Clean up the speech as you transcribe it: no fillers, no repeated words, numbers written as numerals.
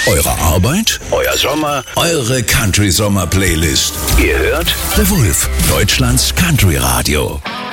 Eure Arbeit? Euer Sommer? Eure Country-Sommer-Playlist? Ihr hört The Wolf, Deutschlands Country-Radio.